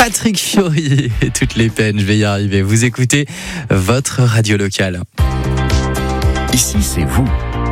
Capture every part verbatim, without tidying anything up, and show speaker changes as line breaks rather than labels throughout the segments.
Patrick Fiori et toutes les peines, je vais y arriver. Vous écoutez votre radio locale.
Ici, c'est vous.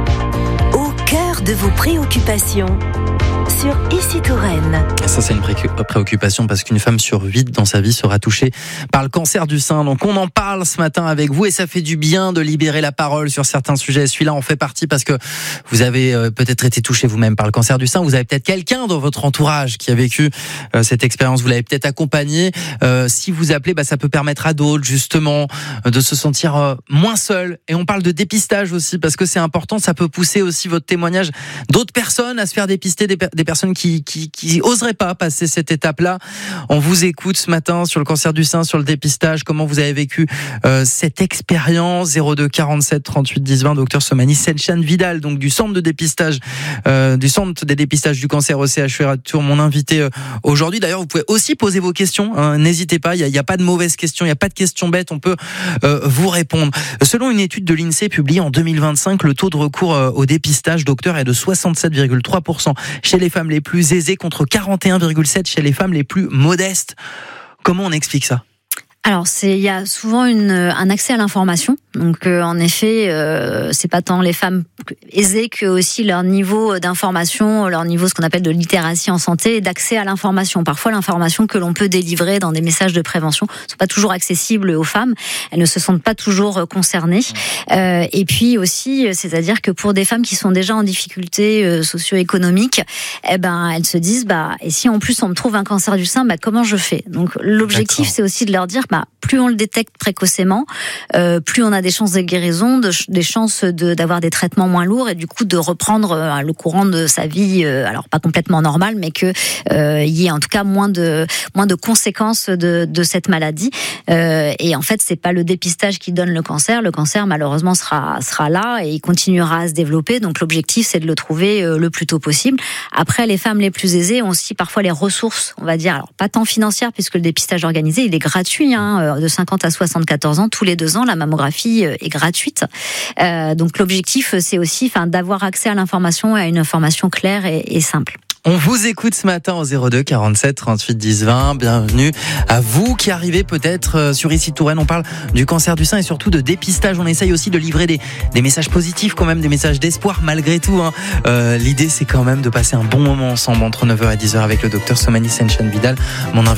Au cœur de vos préoccupations. Sur Ici Touraine.
Ça, c'est une pré- préoccupation parce qu'une femme sur huit dans sa vie sera touchée par le cancer du sein. Donc, on en parle ce matin avec vous et ça fait du bien de libérer la parole sur certains sujets. Celui-là en fait partie parce que vous avez euh, peut-être été touché vous-même par le cancer du sein. Vous avez peut-être quelqu'un dans votre entourage qui a vécu euh, cette expérience. Vous l'avez peut-être accompagné. Euh, si vous appelez, bah, ça peut permettre à d'autres justement euh, de se sentir euh, moins seul. Et on parle de dépistage aussi parce que c'est important. Ça peut pousser aussi votre témoignage d'autres personnes à se faire dépister, des, per- des personnes qui, qui, qui oseraient pas passer cette étape-là. On vous écoute ce matin sur le cancer du sein, sur le dépistage. Comment vous avez vécu euh, cette expérience? Zéro deux quarante-sept trente-huit dix vingt. Docteur Somani Senchan Vidal, donc du centre de dépistage, euh, du centre des dépistages du cancer au C H U R Tours, mon invité euh, aujourd'hui. D'ailleurs, vous pouvez aussi poser vos questions. Hein, n'hésitez pas. Il n'y a, a pas de mauvaises questions. Il n'y a pas de questions bêtes. On peut euh, vous répondre. Selon une étude de l'INSEE publiée en deux mille vingt-cinq, le taux de recours euh, au dépistage, docteur, est de soixante-sept virgule trois pour cent chez les femmes les plus aisées contre quarante et un virgule sept pour cent chez les femmes les plus modestes. Comment on explique ça ?
Alors, c'est, il y a souvent une, un accès à l'information. Donc, euh, en effet, euh, c'est pas tant les femmes aisées que aussi leur niveau d'information, leur niveau, ce qu'on appelle de littératie en santé, et d'accès à l'information. Parfois, l'information que l'on peut délivrer dans des messages de prévention ne sont pas toujours accessibles aux femmes. Elles ne se sentent pas toujours concernées. Euh, et puis aussi, c'est-à-dire que pour des femmes qui sont déjà en difficulté euh, socio-économique, eh ben, elles se disent, bah, et si en plus on me trouve un cancer du sein, bah, comment je fais? Donc, l'objectif, D'accord. c'est aussi de leur dire, bah, plus on le détecte précocement, euh, plus on a des chances de guérison, de, des chances de, d'avoir des traitements moins lourds et du coup de reprendre euh, le courant de sa vie, euh, alors pas complètement normal, mais que euh, il y ait en tout cas moins de moins de conséquences de, de cette maladie. Euh, et en fait, c'est pas le dépistage qui donne le cancer. Le cancer, malheureusement, sera sera là et il continuera à se développer. Donc l'objectif, c'est de le trouver euh, le plus tôt possible. Après, les femmes les plus aisées ont aussi parfois les ressources, on va dire, alors pas tant financières puisque le dépistage organisé, il est gratuit, hein, de cinquante à soixante-quatorze ans, tous les deux ans, la mammographie est gratuite. Euh, donc l'objectif, c'est aussi, enfin, d'avoir accès à l'information et à une information claire et, et simple.
On vous écoute ce matin au zéro deux quarante-sept trente-huit dix vingt. Bienvenue à vous qui arrivez peut-être sur Ici Touraine. On parle du cancer du sein et surtout de dépistage. On essaye aussi de livrer des, des messages positifs quand même, des messages d'espoir malgré tout. Hein. Euh, l'idée, c'est quand même de passer un bon moment ensemble entre neuf heures et dix heures avec le docteur Somani Senchan Vidal, mon invité.